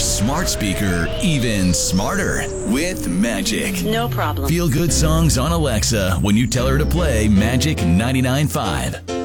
smart speaker even smarter with Magic. No problem. Feel good songs on Alexa when you tell her to play Magic 99.5.